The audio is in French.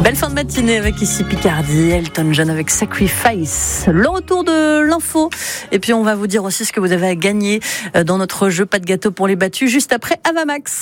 Belle fin de matinée avec ici Picardie, Elton John avec Sacrifice. Le retour de l'info. Et puis on va vous dire aussi ce que vous avez à gagner dans notre jeu Pas de gâteau pour les battus juste après Avamax.